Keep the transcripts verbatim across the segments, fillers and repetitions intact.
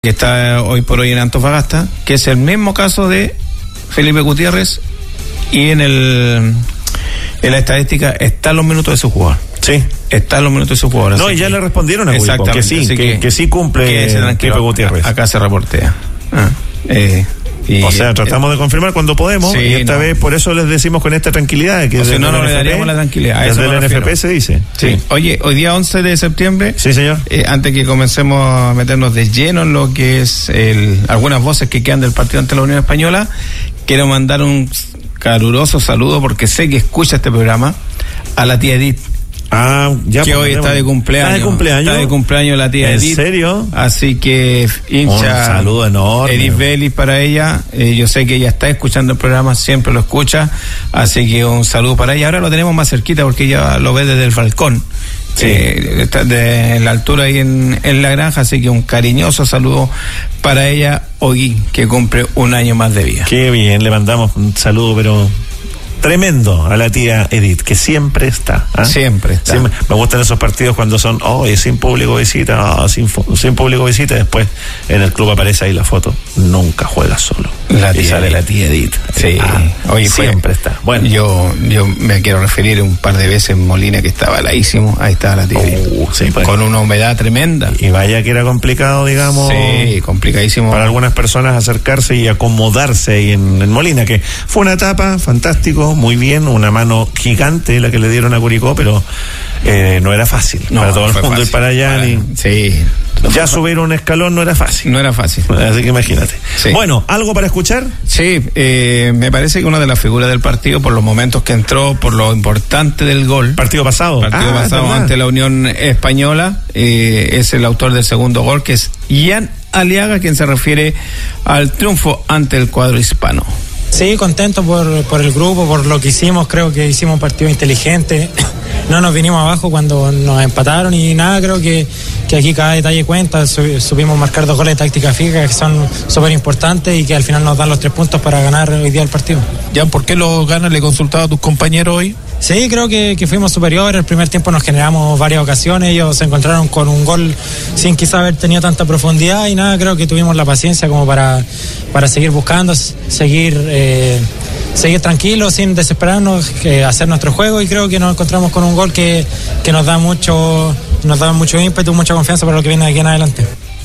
que está hoy por hoy en Antofagasta, que es el mismo caso de Felipe Gutiérrez, y en el en la estadística están los minutos de su jugador. Sí. Están los minutos de su jugador. No, y ya que, le respondieron a Curicó, que sí, que, que, que sí cumple Felipe Gutiérrez. Acá se reportea. Ah, eh, y, o sea, tratamos eh, de confirmar cuando podemos, sí, y esta no. vez por eso les decimos con esta tranquilidad que o sea, no, no le daríamos la tranquilidad. Desde el N F P se dice. Sí. Sí. Oye, hoy día once de septiembre. Sí, señor. Eh, antes que comencemos a meternos de lleno en lo que es el, algunas voces que quedan del partido ante la Unión Española, quiero mandar un caluroso saludo, porque sé que escucha este programa, a la tía Edith. Ah, ya que hoy está de cumpleaños. ¿Está de cumpleaños? Está de cumpleaños la tía ¿En Edith. ¿En serio? Así que hincha. Un saludo enorme. Edith Vélez para ella. Eh, yo sé que ella está escuchando el programa, siempre lo escucha. Así que un saludo para ella. Ahora lo tenemos más cerquita porque ella lo ve desde el balcón. Sí. Eh, está de la altura ahí en, en la granja, así que un cariñoso saludo para ella hoy, que cumple un año más de vida. Qué bien, le mandamos un saludo, pero tremendo a la tía Edith, que siempre está. ¿eh? Siempre está. Siempre. Me gustan esos partidos cuando son, oh, sin público visita, oh, sin, sin público visita, después en el club aparece ahí la foto. Nunca juega solo. La tía y sale Edith. La tía Edith. Sí. Ah, Oye, siempre fue, está. Bueno, yo, yo me quiero referir un par de veces en Molina, que estaba heladísimo. Ahí estaba la tía uh, Edith. Sí, pues. Con una humedad tremenda. Y vaya que era complicado, digamos. Sí, complicadísimo. Para algunas personas acercarse y acomodarse ahí en, en Molina, que fue una etapa fantástico, muy bien, una mano gigante la que le dieron a Curicó, pero eh, no era fácil no, para todo el mundo fácil. Ir para allá. Para, ni, sí. Ya subir un escalón no era fácil. No era fácil. Así que imagínate. Sí. Bueno, ¿algo para escuchar? Sí, eh, me parece que una de las figuras del partido, por los momentos que entró, por lo importante del gol. Partido pasado. Partido ah, pasado ante la Unión Española, eh, es el autor del segundo gol, que es Ian Aliaga, quien se refiere al triunfo ante el cuadro hispano. Sí, contento por, por el grupo, por lo que hicimos. Creo que hicimos un partido inteligente. No nos vinimos abajo cuando nos empataron y nada, creo que, que aquí cada detalle cuenta. Supimos marcar dos goles de táctica fija que son súper importantes y que al final nos dan los tres puntos para ganar hoy día el partido. Jan, ¿por qué lo ganas? ¿Le consultaba a tus compañeros hoy? Sí, creo que, que fuimos superiores. El primer tiempo nos generamos varias ocasiones. Ellos se encontraron con un gol sin quizá haber tenido tanta profundidad y nada, creo que tuvimos la paciencia como para, para seguir buscando, seguir eh, seguir tranquilos, sin desesperarnos, eh, hacer nuestro juego, y creo que nos encontramos con un gol que, que nos da mucho nos da mucho ímpetu, mucha confianza para lo que viene de aquí en adelante.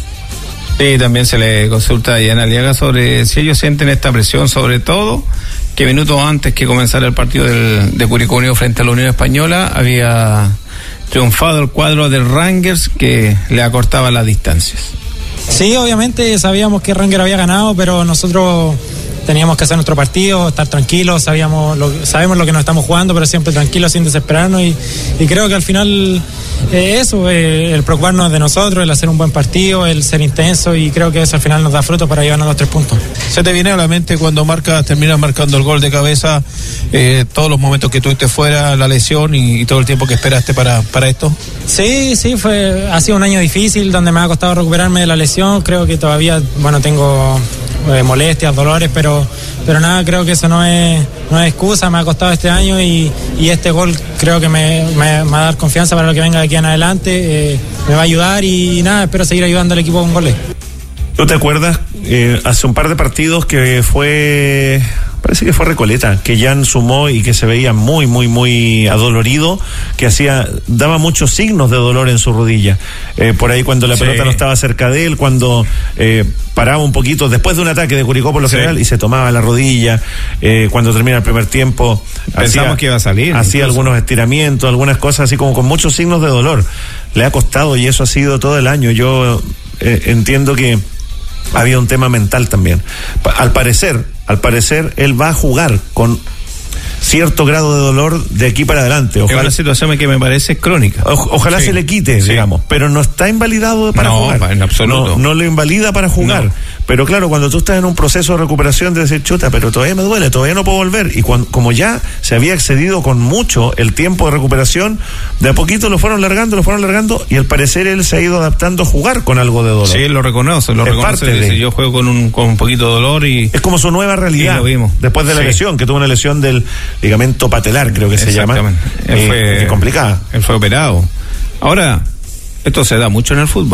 Sí, también se le consulta a Ian Aliaga sobre si ellos sienten esta presión, sobre todo que minutos antes que comenzara el partido del, de Curicó Unido frente a la Unión Española había triunfado el cuadro de Rangers, que le acortaba las distancias. Sí, obviamente sabíamos que Rangers había ganado, pero nosotros teníamos que hacer nuestro partido, estar tranquilos, sabíamos lo, sabemos lo que nos estamos jugando, pero siempre tranquilos, sin desesperarnos, y, y creo que al final eh, eso, eh, el preocuparnos de nosotros, el hacer un buen partido, el ser intenso, y creo que eso al final nos da fruto para llevarnos los tres puntos. ¿Se te viene a la mente cuando marcas, terminas marcando el gol de cabeza, eh, todos los momentos que tuviste fuera, la lesión y, y todo el tiempo que esperaste para, para esto? Sí, sí, fue, ha sido un año difícil donde me ha costado recuperarme de la lesión. Creo que todavía, bueno, tengo eh, molestias, dolores, pero pero nada, creo que eso no es no es excusa. Me ha costado este año y, y este gol creo que me, me, me va a dar confianza para lo que venga de aquí en adelante. Eh, me va a ayudar y nada, espero seguir ayudando al equipo con goles. ¿Tú te acuerdas eh, hace un par de partidos que fue, parece que fue Recoleta, que Jan sumó y que se veía muy, muy, muy adolorido, que hacía, daba muchos signos de dolor en su rodilla, eh, por ahí cuando la sí. pelota no estaba cerca de él, cuando eh, paraba un poquito después de un ataque de Curicó por lo sí. general y se tomaba la rodilla, eh, cuando termina el primer tiempo pensamos hacía, que iba a salir, hacía incluso algunos estiramientos, algunas cosas así como con muchos signos de dolor. Le ha costado, y eso ha sido todo el año. Yo eh, entiendo que había un tema mental también. Al parecer, al parecer, él va a jugar con cierto grado de dolor de aquí para adelante. Ojalá, es una situación que me parece crónica. O, ojalá sí. se le quite, sí. digamos, pero no está invalidado para no, jugar. En absoluto. No, no le invalida para jugar. No. Pero claro, cuando tú estás en un proceso de recuperación de decir, chuta, pero todavía me duele, todavía no puedo volver. Y cuando, como ya se había excedido con mucho el tiempo de recuperación, de a poquito lo fueron largando, lo fueron largando, y al parecer él se ha ido adaptando a jugar con algo de dolor. Sí, lo reconoce, lo es reconoce. Parte de... Yo juego con un, con un poquito de dolor y... Es como su nueva realidad. Lo vimos. Después de la sí. lesión, que tuvo una lesión del ligamento patelar, creo que se llama. Él eh, fue complicada. Él fue operado. Ahora, esto se da mucho en el fútbol.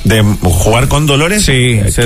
¿De jugar con dolores? Sí, se